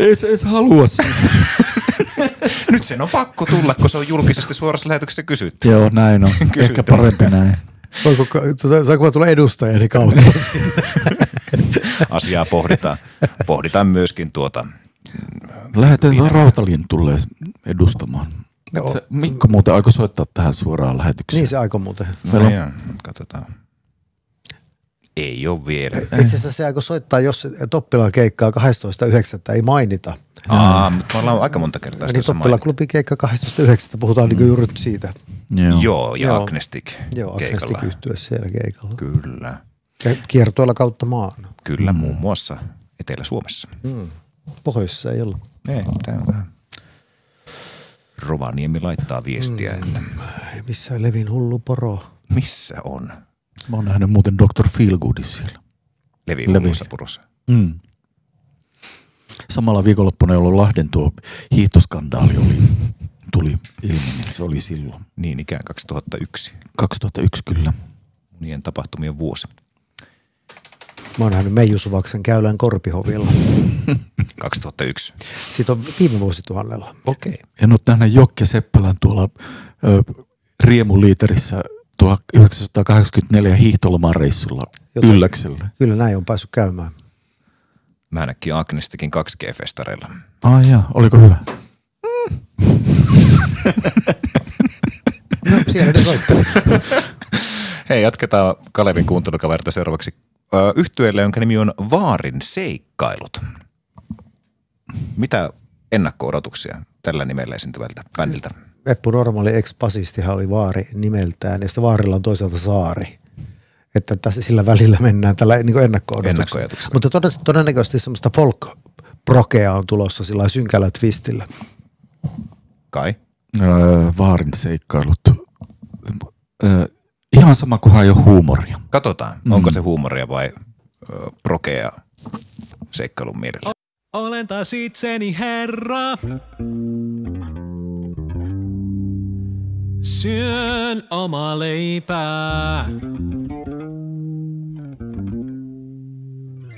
Ei se edes halua. Nyt sen on pakko tulla, kun se on julkisesti suorassa lähetyksessä kysytty. Joo, näin on. Ehkä parempi näin. Saanko tulla edustajani kautta? Asiaa pohditaan. Pohditaan myöskin Lähetään Rautalintulle edustamaan. Se, Mikko muuten aikoi soittaa tähän suoraan lähetykseen. Niin se aikoi muuten. No ja, katsotaan. Ei ole vielä. Itse asiassa se aikoi soittaa, jos Toppilan keikkaa 12.9. ei mainita. Mutta me ollaan aika monta kertaa sitä Eli Toppilan klubi keikka 12.9. puhutaan niin juuri siitä. Joo, ja Agnestic keikalla. Joo, Agnestic yhtyessä siellä keikalla. Kyllä. Ja kiertoilla kautta maan. Kyllä, muun muassa Etelä-Suomessa. Pohjoisessa ei ollut. Ei, tämä on vähän. Rovaniemi laittaa viestiä, että missä Levin hullu poro? Missä on? Mä oon nähnyt muuten Dr. Feelgoodissa siellä. Levi hullussa purossa. Samalla viikonloppuna, jolloin Lahden tuo hiihtoskandaali tuli ilmi, niin se oli silloin. Niin ikään 2001. 2001 kyllä. Monien tapahtumien vuosi. Mä oon nähnyt Meiju Suvaksen Käylän Korpihovilla. 2001. Siitä on viime vuosituhannella. Okei. En ole nähnyt Jokke Seppälän tuolla Riemuliiterissä 1984 hiihtolomareissulla Ylläksellä. Kyllä näin on päässyt käymään. Mä näkin Agnestikin 2G-festareilla. Jaa, oliko hyvä? No, siellä ne soitteli. Hei, jatketaan Kalevin kuuntelukaverta seuraavaksi yhtyeelle, jonka nimi on Vaarin seikkailut. Mitä ennakko-odotuksia tällä nimellä esiintyvältä bändiltä? Eppu Normaali ex-basistihan oli Vaari nimeltään, ja sitten Vaarilla on toisaalta Saari. Että tässä sillä välillä mennään tällä niin ennakko-odotuksella. Mutta todennäköisesti semmoista folk-prokea on tulossa sillä synkällä twistillä. Kai? Vaarin seikkailut. Ihan sama, kunhan ei ole huumoria. Katsotaan, onko se huumoria vai prokea seikkailun mielellä. Olen taas itseni herra. Syön omaa leipää.